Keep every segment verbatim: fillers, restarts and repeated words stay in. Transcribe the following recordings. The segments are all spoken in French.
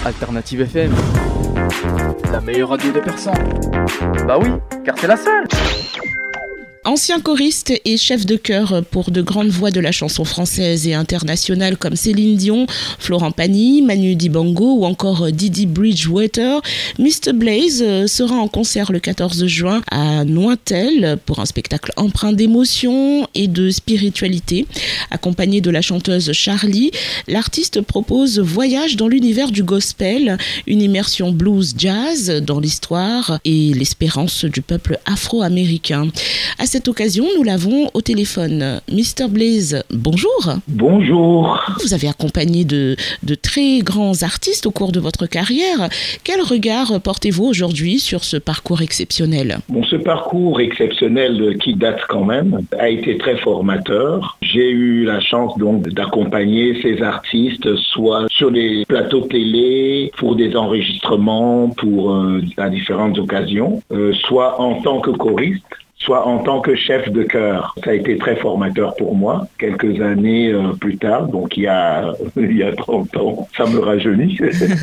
Alternative F M, la meilleure radio des personnes. Bah oui, car c'est la seule. Ancien choriste et chef de chœur pour de grandes voix de la chanson française et internationale comme Céline Dion, Florent Pagny, Manu Dibango ou encore Didi Bridgewater, mister Blaze sera en concert le quatorze juin à Nointel pour un spectacle empreint d'émotion et de spiritualité. Accompagné de la chanteuse Charlie, l'artiste propose Voyage dans l'univers du gospel, une immersion blues-jazz dans l'histoire et l'espérance du peuple afro-américain. À cette occasion, nous l'avons au téléphone. mister Blaze, bonjour. Bonjour. Vous avez accompagné de, de très grands artistes au cours de votre carrière. Quel regard portez-vous aujourd'hui sur ce parcours exceptionnel ? Bon, ce parcours exceptionnel qui date quand même a été très formateur. J'ai eu la chance donc d'accompagner ces artistes, soit sur des plateaux télé, pour des enregistrements, pour euh, à différentes occasions, euh, soit en tant que choriste, soit en tant que chef de chœur. Ça a été très formateur pour moi. Quelques années euh, plus tard, donc il y a, il y a trente ans, ça me rajeunit.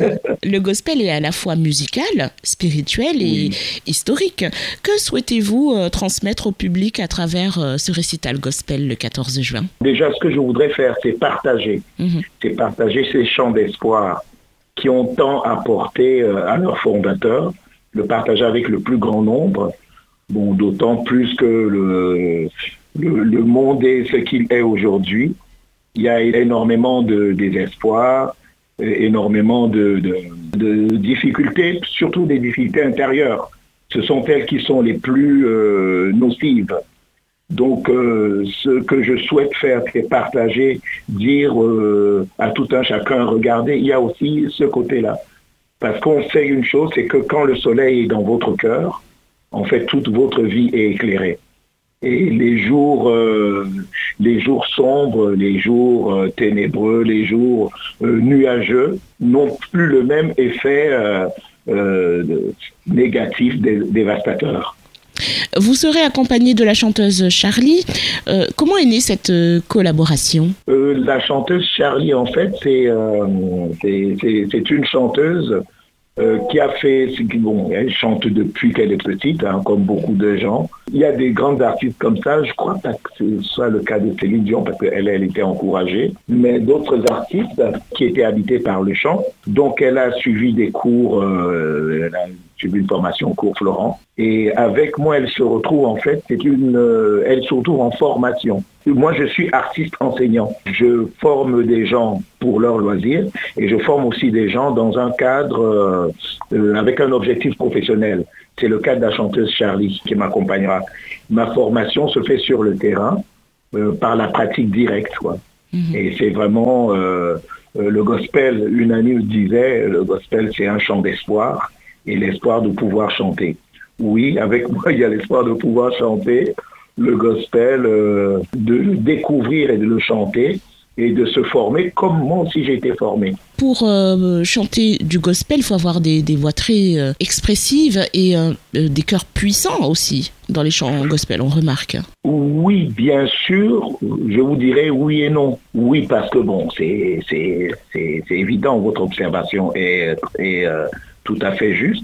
Le gospel est à la fois musical, spirituel et oui. historique. Que souhaitez-vous euh, transmettre au public à travers euh, ce récital gospel le quatorze juin ? Déjà, ce que je voudrais faire, c'est partager. Mm-hmm. C'est partager ces chants d'espoir qui ont tant apporté euh, à leurs fondateurs, le partager avec le plus grand nombre. Bon, d'autant plus que le, le, le monde est ce qu'il est aujourd'hui. Il y a énormément de désespoir, énormément de, de, de difficultés, surtout des difficultés intérieures. Ce sont elles qui sont les plus euh, nocives. Donc, euh, ce que je souhaite faire, c'est partager, dire euh, à tout un chacun, regardez, il y a aussi ce côté-là. Parce qu'on sait une chose, c'est que quand le soleil est dans votre cœur, en fait, toute votre vie est éclairée. Et les jours, euh, les jours sombres, les jours euh, ténébreux, les jours euh, nuageux n'ont plus le même effet euh, euh, négatif, dé- dévastateur. Vous serez accompagné de la chanteuse Charlie. Euh, comment est née cette euh, collaboration ? euh, La chanteuse Charlie, en fait, c'est, euh, c'est, c'est, c'est une chanteuse Euh, qui a fait, bon, elle chante depuis qu'elle est petite, hein, comme beaucoup de gens. Il y a des grands artistes comme ça, je crois pas que ce soit le cas de Céline Dion, parce qu'elle elle était encouragée, mais d'autres artistes qui étaient habités par le chant. Donc elle a suivi des cours, euh, elle a suivi une formation au cours Florent, et avec moi elle se retrouve en fait, c'est une, euh, elle se retrouve en formation. Moi, je suis artiste enseignant. Je forme des gens pour leur loisir et je forme aussi des gens dans un cadre euh, euh, avec un objectif professionnel. C'est le cas de la chanteuse Charlie qui m'accompagnera. Ma formation se fait sur le terrain euh, par la pratique directe, quoi. Mmh. Et c'est vraiment euh, euh, le gospel. Une amie me disait, le gospel, c'est un chant d'espoir et l'espoir de pouvoir chanter. Oui, avec moi, il y a l'espoir de pouvoir chanter le gospel, euh, de le découvrir et de le chanter et de se former comme moi aussi j'ai été formé. Pour euh, chanter du gospel, il faut avoir des, des voix très euh, expressives et euh, des chœurs puissants aussi dans les chants gospel, on remarque. Oui, bien sûr, je vous dirais oui et non. Oui, parce que bon, c'est, c'est, c'est, c'est évident, votre observation est, est euh, tout à fait juste.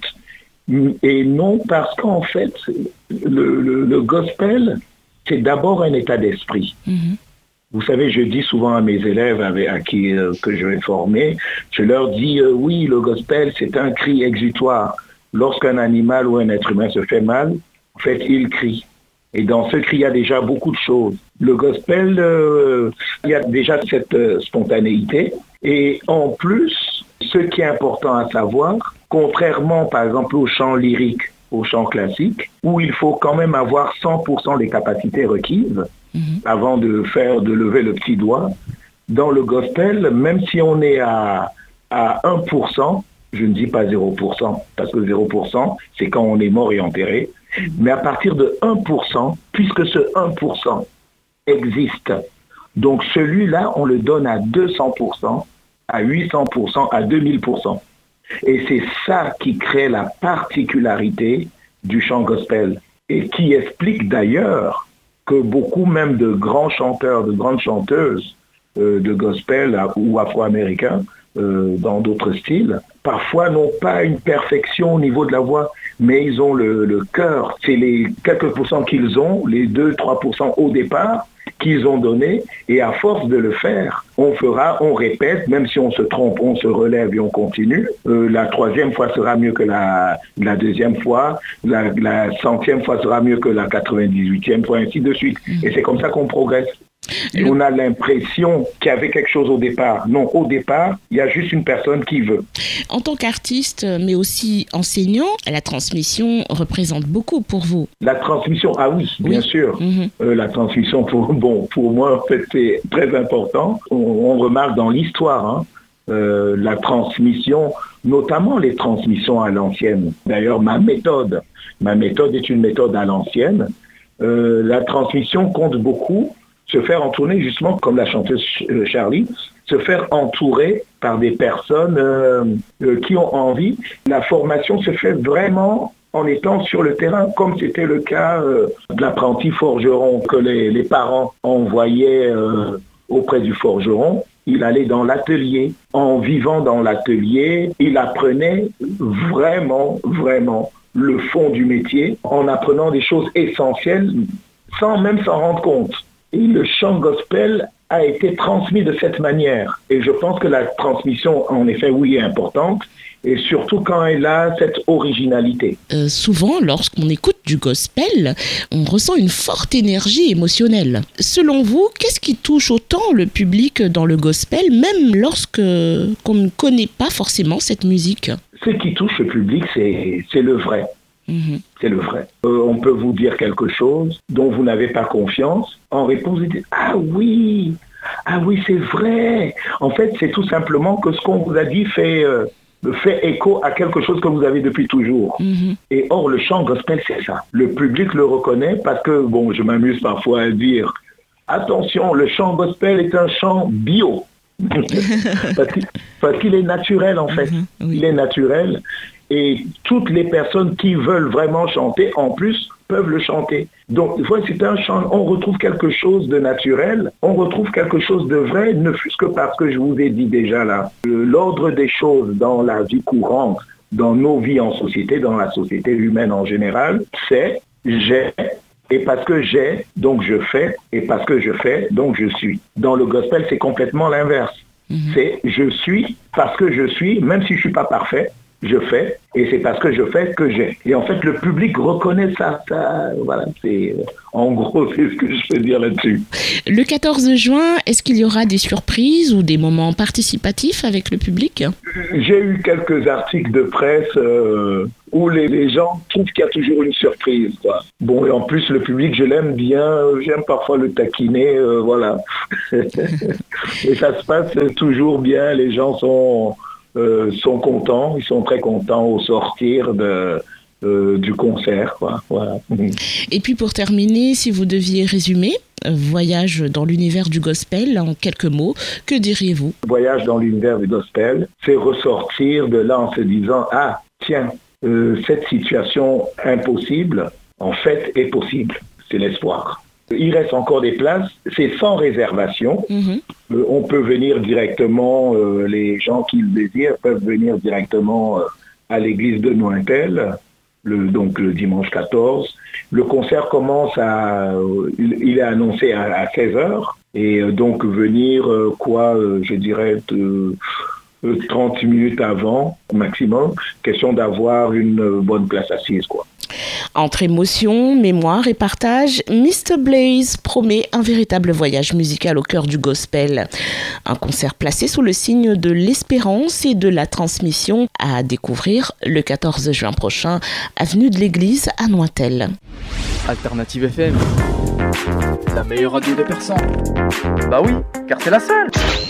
Et non, parce qu'en fait, le, le, le gospel, c'est d'abord un état d'esprit. Mm-hmm. Vous savez, je dis souvent à mes élèves avec, à qui euh, que je vais former, je leur dis, euh, oui, le gospel, c'est un cri exutoire. Lorsqu'un animal ou un être humain se fait mal, en fait, il crie. Et dans ce cri, il y a déjà beaucoup de choses. Le gospel, euh, il y a déjà cette euh, spontanéité. Et en plus, ce qui est important à savoir, contrairement par exemple au chant lyrique, au chant classique, où il faut quand même avoir cent pour cent des capacités requises mmh. avant de faire, de lever le petit doigt, dans le gospel, même si on est à, à un pour cent, je ne dis pas zéro pour cent, parce que zéro pour cent, c'est quand on est mort et enterré, mmh. mais à partir de un pour cent, puisque ce un pour cent existe, donc celui-là, on le donne à deux cents pour cent, à huit cents pour cent, à deux mille pour cent. Et c'est ça qui crée la particularité du chant gospel et qui explique d'ailleurs que beaucoup même de grands chanteurs, de grandes chanteuses euh, de gospel ou afro-américains euh, dans d'autres styles parfois n'ont pas une perfection au niveau de la voix, mais ils ont le, le cœur. C'est les quelques pourcents qu'ils ont, les deux trois pour cent au départ, qu'ils ont donné, et à force de le faire, on fera, on répète, même si on se trompe, on se relève et on continue. Euh, la troisième fois sera mieux que la, la deuxième fois, la, la centième fois sera mieux que la quatre-vingt-dix-huitième fois, ainsi de suite. Et c'est comme ça qu'on progresse. Et on a l'impression qu'il y avait quelque chose au départ. Non, au départ, il y a juste une personne qui veut. En tant qu'artiste, mais aussi enseignant, la transmission représente beaucoup pour vous. La transmission, ah oui, oui. bien sûr. Mm-hmm. Euh, la transmission, pour, bon, pour moi, en fait, c'est très important. On, on remarque dans l'histoire, hein, euh, la transmission, notamment les transmissions à l'ancienne. D'ailleurs, ma méthode, ma méthode est une méthode à l'ancienne. Euh, la transmission compte beaucoup. Se faire entourer, justement, comme la chanteuse Charlie, se faire entourer par des personnes euh, euh, qui ont envie. La formation se fait vraiment en étant sur le terrain, comme c'était le cas euh, de l'apprenti forgeron que les, les parents envoyaient euh, auprès du forgeron. Il allait dans l'atelier. En vivant dans l'atelier, il apprenait vraiment, vraiment le fond du métier, en apprenant des choses essentielles sans même s'en rendre compte. Et le chant gospel a été transmis de cette manière. Et je pense que la transmission, en effet, oui, est importante. Et surtout quand elle a cette originalité. Euh, souvent, lorsqu'on écoute du gospel, on ressent une forte énergie émotionnelle. Selon vous, qu'est-ce qui touche autant le public dans le gospel, même lorsque qu'on ne connaît pas forcément cette musique? Ce qui touche le public, c'est, c'est le vrai. Mmh. C'est le vrai. Euh, on peut vous dire quelque chose dont vous n'avez pas confiance. En réponse, vous dites « Ah oui, ah oui, c'est vrai !» En fait, c'est tout simplement que ce qu'on vous a dit fait, euh, fait écho à quelque chose que vous avez depuis toujours. Mmh. Et or, le chant gospel, c'est ça. Le public le reconnaît parce que, bon, je m'amuse parfois à dire « Attention, le chant gospel est un chant bio. » parce, qu'il, parce qu'il est naturel, en fait. Mmh, oui. Il est naturel. Et toutes les personnes qui veulent vraiment chanter, en plus, peuvent le chanter. Donc, voilà, c'est un chant, on retrouve quelque chose de naturel, on retrouve quelque chose de vrai, ne fût-ce que parce que je vous ai dit déjà là, l'ordre des choses dans la vie courante, dans nos vies en société, dans la société humaine en général, c'est j'ai, et parce que j'ai, donc je fais, et parce que je fais, donc je suis. Dans le gospel, c'est complètement l'inverse. Mm-hmm. C'est je suis parce que je suis, même si je ne suis pas parfait, je fais, et c'est parce que je fais que j'ai. Et en fait, le public reconnaît ça. ça voilà, c'est, en gros, c'est ce que je peux dire là-dessus. Le quatorze juin, est-ce qu'il y aura des surprises ou des moments participatifs avec le public? J'ai eu quelques articles de presse euh, où les, les gens trouvent qu'il y a toujours une surprise, quoi. Bon, et en plus, le public, je l'aime bien. J'aime parfois le taquiner, euh, voilà. Et ça se passe toujours bien. Les gens sont... Euh, sont contents, ils sont très contents au sortir de, euh, du concert, quoi. Voilà. Et puis pour terminer, si vous deviez résumer Voyage dans l'univers du gospel en quelques mots, que diriez-vous? Voyage dans l'univers du gospel, c'est ressortir de là en se disant « Ah, tiens, euh, cette situation impossible, en fait, est possible. » C'est l'espoir. Il reste encore des places, c'est sans réservation. Mmh. Euh, on peut venir directement, euh, les gens qui le désirent peuvent venir directement euh, à l'église de Nointel, le, donc le dimanche quatorze. Le concert commence à, euh, il, il est annoncé à, à seize heures, et euh, donc venir, euh, quoi, euh, je dirais, de, euh, trente minutes avant, maximum, question d'avoir une euh, bonne place assise, quoi. Entre émotion, mémoire et partage, mister Blaze promet un véritable voyage musical au cœur du gospel. Un concert placé sous le signe de l'espérance et de la transmission à découvrir le quatorze juin prochain, avenue de l'Église à Nointel. Alternative F M, la meilleure radio des Persans. Bah oui, car c'est la seule.